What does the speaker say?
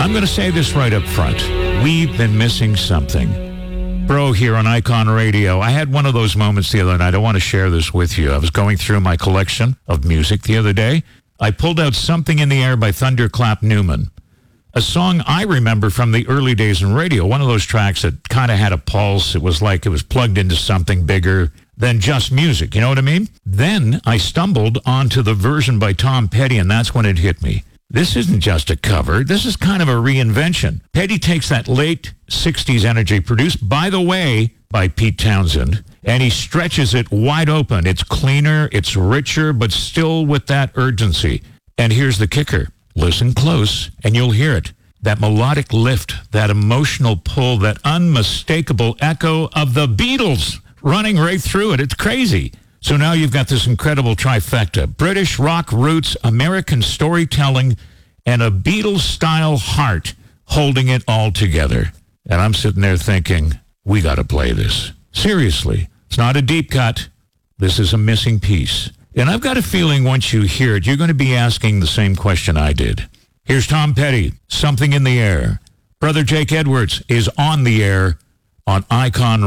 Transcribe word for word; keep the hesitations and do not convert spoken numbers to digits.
I'm going to say this right up front. We've been missing something. Bro here on Icon Radio. I had one of those moments the other night. I want to share this with you. I was going through my collection of music the other day. I pulled out Something in the Air by Thunderclap Newman, a song I remember from the early days in radio, one of those tracks that kind of had a pulse. It was like it was plugged into something bigger than just music, you know what I mean? Then I stumbled onto the version by Tom Petty, and that's when it hit me. This isn't just a cover. This is kind of a reinvention. Petty takes that late sixties energy, produced, by the way, by Pete Townsend, and he stretches it wide open. It's cleaner, it's richer, but still with that urgency. And here's the kicker. Listen close, and you'll hear it. That melodic lift, that emotional pull, that unmistakable echo of the Beatles running right through it. It's crazy. So now you've got this incredible trifecta. British rock roots, American storytelling, and a Beatles-style heart holding it all together. And I'm sitting there thinking, we got to play this. Seriously. It's not a deep cut. This is a missing piece. And I've got a feeling once you hear it, you're going to be asking the same question I did. Here's Tom Petty, Something in the Air. Brother Jake Edwards is on the air on Icon